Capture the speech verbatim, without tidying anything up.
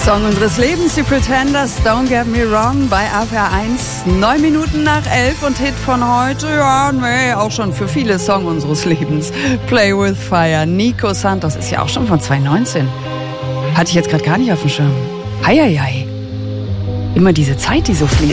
Song unseres Lebens, die Pretenders, Don't Get Me Wrong, bei A P R eins, neun Minuten nach elf und Hit von heute, ja, nee, auch schon für viele Song unseres Lebens. Play with Fire, Nico Santos, ist ja auch schon von zwanzig neunzehn. Hatte ich jetzt gerade gar nicht auf dem Schirm. Heieiei. Immer diese Zeit, die so fließt.